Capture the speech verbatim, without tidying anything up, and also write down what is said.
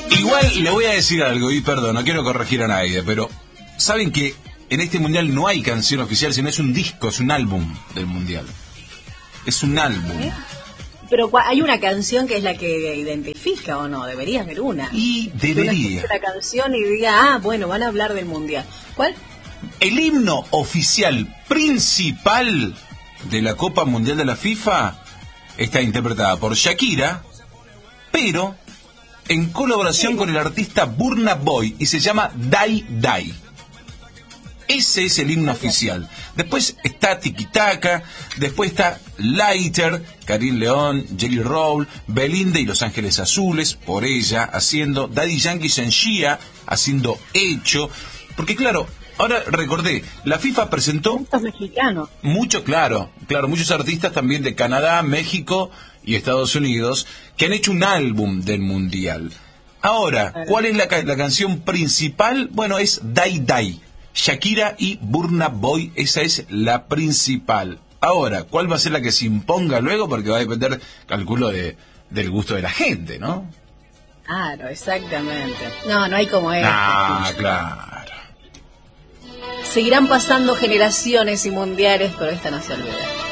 Igual le voy a decir algo, y perdón, no quiero corregir a nadie, pero ¿saben que en este mundial no hay canción oficial, sino es un disco, es un álbum del mundial? Es un álbum. ¿Eh? Pero hay una canción que es la que identifica, ¿o no? Debería haber una. Y debería. La canción y diga, ah, bueno, van a hablar del mundial. ¿Cuál? El himno oficial principal de la Copa Mundial de la FIFA está interpretada por Shakira, pero en colaboración con el artista Burna Boy, y se llama Die Die. Ese es el himno oficial. Después está Tiki Taka, después está Lighter, Karim León, Jelly Roll, Belinda y Los Ángeles Azules, por ella, haciendo Daddy Yankee en Shia, haciendo Hecho. Porque claro, ahora recordé, la FIFA presentó... Estos mexicanos. Mucho, claro, claro, muchos artistas también de Canadá, México y Estados Unidos, que han hecho un álbum del Mundial. Ahora, ¿cuál es la, la canción principal? Bueno, es Die Die. Shakira y Burna Boy, esa es la principal. Ahora, ¿cuál va a ser la que se imponga luego? Porque va a depender, calculo, de, del gusto de la gente, ¿no? Claro, exactamente. No, no hay como este. Ah, claro. Seguirán pasando generaciones y mundiales, pero esta no se olvida.